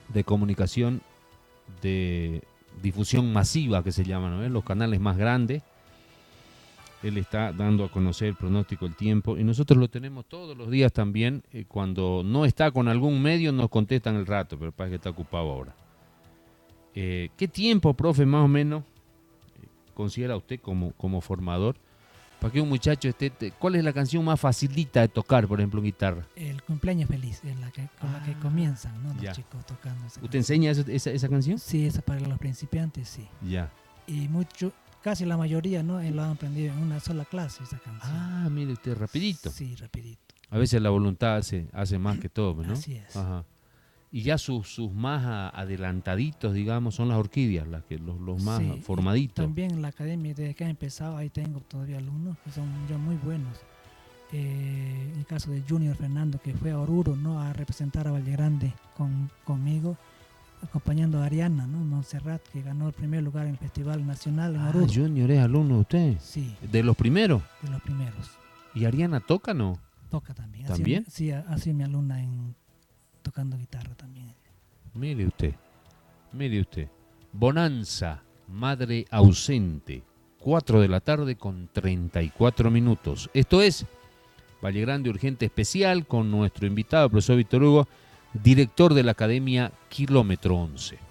de comunicación de difusión masiva que se llaman, ¿no? Los canales más grandes. Él está dando a conocer el pronóstico del tiempo y nosotros lo tenemos todos los días también. Cuando no está con algún medio nos contestan el rato, pero parece que está ocupado ahora. ¿Qué tiempo, profe, más o menos considera usted como formador para que un muchacho esté? ¿Cuál es la canción más facilita de tocar, por ejemplo, en guitarra? El cumpleaños feliz es con la que comienzan, ¿no? Los Ya. chicos tocando esa ¿Usted canción. enseña esa canción? Sí, esa para los principiantes, sí. Ya. Y casi la mayoría, ¿no? Lo han aprendido en una sola clase esa canción. Ah, mire usted, rapidito. Sí, rapidito. A veces la voluntad hace más que todo, ¿no? Así es. Ajá. Y ya sus más adelantaditos, digamos, son las orquídeas, los más Sí, formaditos. también la academia, desde que ha empezado, ahí tengo todavía alumnos que son ya muy buenos. En el caso de Junior Fernando, que fue a Oruro, ¿no? A representar a Valle Grande conmigo, acompañando a Ariana, ¿no? Montserrat, que ganó el primer lugar en el Festival Nacional en Oruro. Junior es alumno de usted. Sí. ¿De los primeros? De los primeros. ¿Y Ariana toca, no? Toca también. ¿También? Sí, ha sido mi alumna tocando guitarra también. Mire usted. Bonanza, madre ausente. 4 de la tarde con 34 minutos. Esto es Valle Grande Urgente Especial con nuestro invitado, el profesor Víctor Hugo, director de la Academia Kilómetro 11.